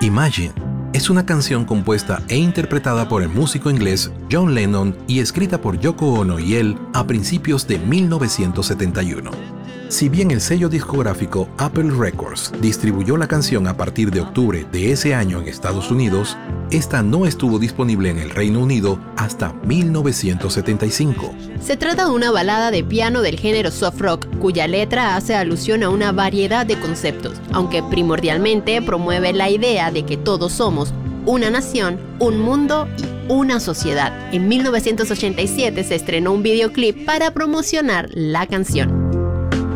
Imagine es una canción compuesta e interpretada por el músico inglés John Lennon y escrita por Yoko Ono y él a principios de 1971. Si bien el sello discográfico Apple Records distribuyó la canción a partir de octubre de ese año en Estados Unidos, esta no estuvo disponible en el Reino Unido hasta 1975. Se trata de una balada de piano del género soft rock, cuya letra hace alusión a una variedad de conceptos, aunque primordialmente promueve la idea de que todos somos una nación, un mundo y una sociedad. En 1987 se estrenó un videoclip para promocionar la canción.